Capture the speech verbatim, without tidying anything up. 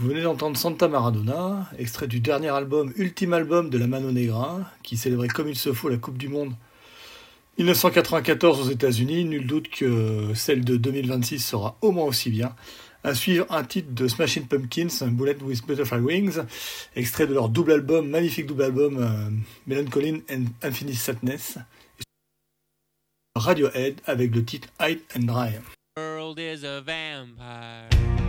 Vous venez d'entendre Santa Maradona, extrait du dernier album, ultime album de la Mano Negra, qui célébrait comme il se faut la Coupe du Monde dix-neuf cent quatre-vingt-quatorze aux États-Unis. Nul doute que celle de deux mille vingt-six sera au moins aussi bien. À suivre, un titre de Smashing Pumpkins, Bullet with Butterfly Wings, extrait de leur double album, magnifique double album, euh, Melancholy and Infinite Sadness. Radiohead avec le titre High and Dry. World is a vampire.